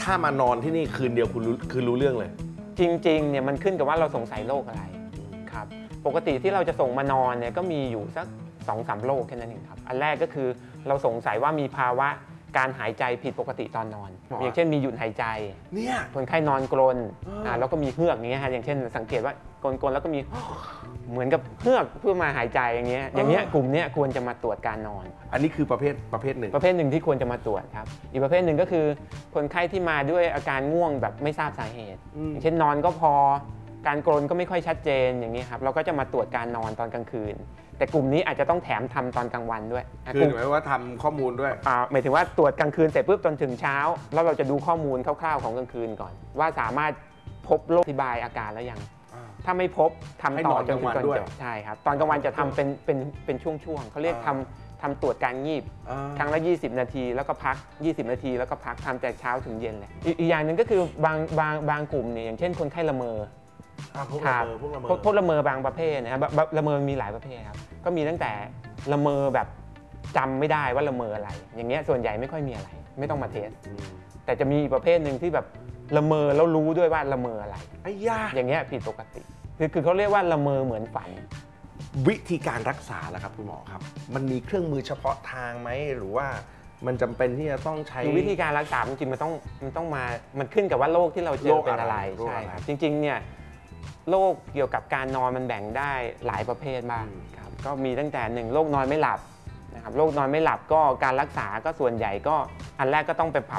ถ้ามานอนที่นี่คืนเดียวคือรู้เรื่องเลยจริงๆเนี่ยมันขึ้นกับว่าเราสงสัยโรคอะไรครับปกติที่เราจะส่งมานอนเนี่ยก็มีอยู่สัก 2-3 โรคแค่นั้นเองครับอันแรกก็คือเราสงสัยว่ามีภาวะการหายใจผิดปกติตอนนอนอย่างเช่นมีหยุดหายใจเนี่ยคนไข้นอนกรนแล้วก็มีเฮือกอย่างเงี้ยฮะอย่างเช่นสังเกตว่ากรนแล้วก็มีเหมือนกับเฮือกเพื่อมาหายใจอย่างเงี้ยกลุ่มนี้ควรจะมาตรวจการนอนอันนี้คือประเภทหนึ่งที่ควรจะมาตรวจครับอีกประเภทหนึ่งก็คือคนไข้ที่มาด้วยอาการง่วงแบบไม่ทราบสาเหตุอย่างเช่นนอนก็พอการกรนก็ไม่ค่อยชัดเจนอย่างนี้ครับเราก็จะมาตรวจการนอนตอนกลางคืนแต่กลุ่มนี้อาจจะต้องแถมทำตอนกลางวันด้วยคือหมายว่าทำข้อมูลด้วยหมายถึงว่าตรวจกลางคืนเสร็จปุ๊บจนถึงเช้าแล้วเราจะดูข้อมูลคร่าวๆของกลางคืนก่อนว่าสามารถพบโรคอธิบายอาการแล้วยังถ้าไม่พบทำต่อจนถึงตอนจบใช่ครับตอนกลางวันจะทำเป็นช่วงๆเขาเรียกทำตรวจการงีบครั้งละ20 นาทีแล้วก็พัก20 นาทีแล้วก็พักทำแต่เช้าถึงเย็นเลยอีกอย่างหนึ่งก็คือบางกลุ่มเนี่ยอย่างเช่นคนไข้ละเมอพวกละเมอบางประเภทนะครับละเมอมีหลายประเภทครับก็มีตั้งแต่ละเมอแบบจำไม่ได้ว่าละเมออะไรอย่างเงี้ยส่วนใหญ่ไม่ค่อยมีอะไรไม่ต้องมาเทสแต่จะมีประเภทหนึ่งที่แบบละเมอแล้วรู้ด้วยว่าละเมออะไรอย่างเงี้ยผิดปกติคือเขาเรียกว่าละเมอเหมือนฝันวิธีการรักษาล่ะครับคุณหมอครับมันมีเครื่องมือเฉพาะทางไหมหรือว่ามันจำเป็นที่จะต้องใช้วิธีการรักษาจริงๆมันต้องมามันขึ้นกับว่าโรคที่เราเจอเป็นอะไรใช่ครับจริงๆเนี่ยโรคเกี่ยวกับการนอนมันแบ่งได้หลายประเภทบ้างครับก็มีตั้งแต่1โรคนอนไม่หลับนะครับโรคนอนไม่หลับก็การรักษาก็ส่วนใหญ่ก็อันแรกก็ต้องไป